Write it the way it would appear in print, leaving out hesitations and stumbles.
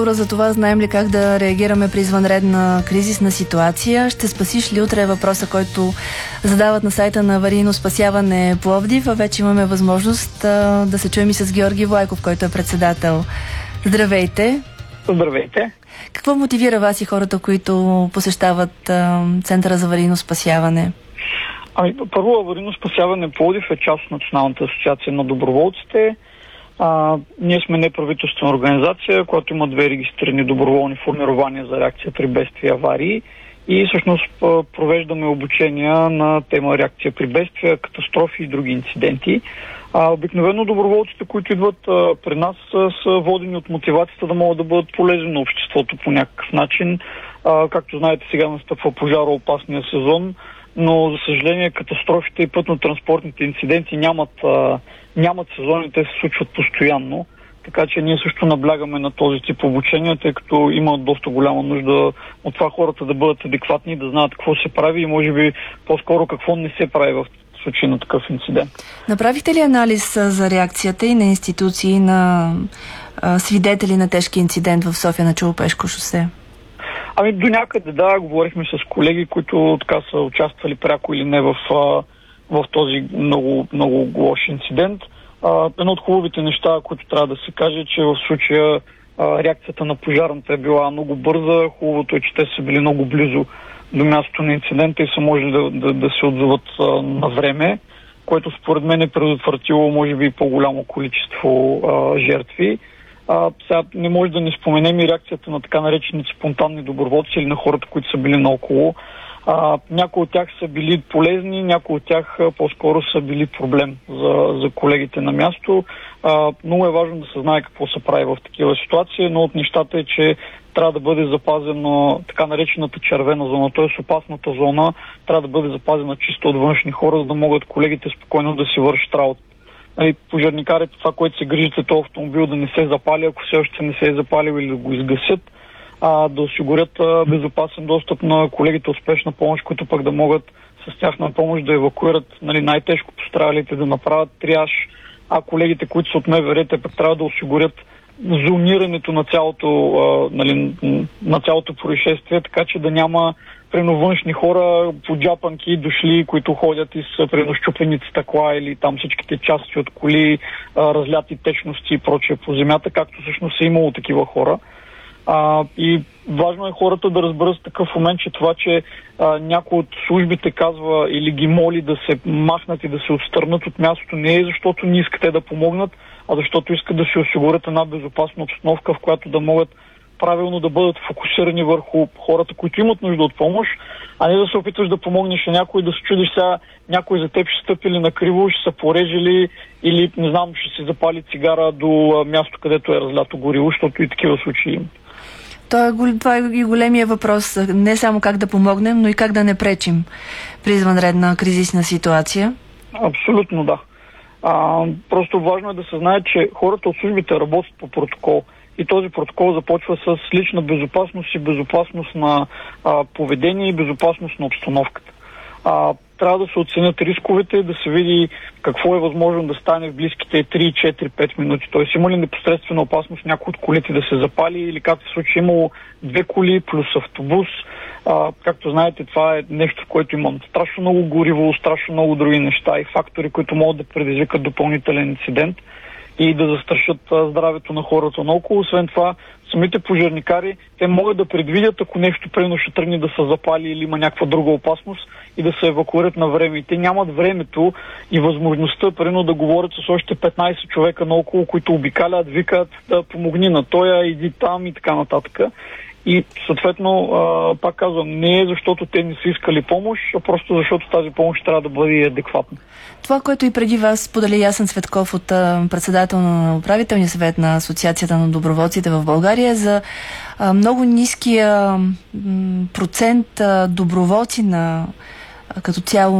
За това знаем ли как да реагираме при извънредна кризисна ситуация? Ще спасиш ли утре, е въпроса, който задават на сайта на Аварийно спасяване Пловдив. Вече имаме възможност да се чуем и с Георги Влайков, който е председател. Здравейте! Здравейте! Какво мотивира вас и хората, които посещават Центъра за аварийно спасяване? Първо, Аварийно спасяване Пловдив е част от Националната асоциация на доброволците. Ние сме неправителствена организация, която има 2 регистрирани доброволни формирования за реакция при бедствия и аварии и всъщност провеждаме обучения на тема реакция при бедствия, катастрофи и други инциденти. Обикновено доброволците, които идват при нас, са водени от мотивацията да могат да бъдат полезни на обществото по някакъв начин. Както знаете, сега настъпва пожароопасния сезон, но за съжаление катастрофите и пътно-транспортните инциденти нямат сезони, те се случват постоянно. Така че ние също наблягаме на този тип обучение, тъй като има доста голяма нужда от това хората да бъдат адекватни, да знаят какво се прави и може би по-скоро какво не се прави в случай на такъв инцидент. Направихте ли анализ за реакцията и на институции, на свидетели на тежки инцидент в София на Челопешко шосе? До някъде да, говорихме с колеги, които така са участвали пряко или не в този много, много лош инцидент. Едно от хубавите неща, които трябва да се каже, че в случая реакцията на пожарната е била много бърза. Хубавото е, че те са били много близо до мястото на инцидента и са можели да се отзоват на време, което според мен е предотвратило може би по-голямо количество жертви. Сега не може да не споменем и реакцията на така наречените спонтанни доброволци или на хората, които са били наоколо. Някои от тях са били полезни, някои от тях по-скоро са били проблем за колегите на място. Много е важно да се знае какво се прави в такива ситуации, но от нещата е, че трябва да бъде запазена така наречената червена зона, т.е. опасната зона трябва да бъде запазена чисто от външни хора, за да могат колегите спокойно да си вършат работа. Пожарникарите, това, което се грижите, този автомобил да не се запали, ако все още не се е запалил, или да го изгасят, да осигурят безопасен достъп на колегите от спешна помощ, които пък да могат с тяхна помощ да евакуират най-тежко пострадалите, да направят триаж, колегите, които са от МВР, те пък трябва да осигурят зонирането на цялото происшествие, така че да няма външни хора по джапанки дошли, които ходят и с щупените стъкла или там всичките части от коли, разляти течности и прочее по земята, както всъщност е имало такива хора. И важно е хората да разберат в такъв момент, че това, че някой от службите казва или ги моли да се махнат и да се отстранат от мястото, не е защото не искате да помогнат, а защото искат да си осигурят една безопасна обстановка, в която да могат правилно да бъдат фокусирани върху хората, които имат нужда от помощ, а не да се опитваш да помогнеш на някой, да се чудиш сега някой за теб ще стъпили накриво, ще се порежили или не знам, ще се запали цигара до място, където е разлято гориво, защото и такива случаи има. Това е и големия въпрос. Не само как да помогнем, но и как да не пречим при извънредна кризисна ситуация. Абсолютно да. Просто важно е да се знае, че хората от службите работят по протокол. И този протокол започва с лична безопасност и безопасност на поведение и безопасност на обстановката. Трябва да се оценят рисковете, да се види какво е възможно да стане в близките 3, 4, 5 минути. Тоест има ли непосредствена опасност някой от колите да се запали или както в случай имало 2 коли плюс автобус. Както знаете, това е нещо, в което има страшно много гориво, страшно много други неща и фактори, които могат да предизвикат допълнителен инцидент и да застрашат здравето на хората наоколо. Освен това, самите пожарникари, те могат да предвидят, ако нещо прено ще тръгне да се запали или има някаква друга опасност и да се евакуират на време. И те нямат времето и възможността прено да говорят с още 15 човека наоколо, които обикалят, викат да помогни на тоя, иди там и така нататък. И съответно, пак казвам, не е защото те не са искали помощ, а просто защото тази помощ трябва да бъде адекватна. Това, което и преди вас сподели Ясен Цветков от председател на управителния съвет на Асоциацията на доброволците в България, за много ниския процент доброволци като цяло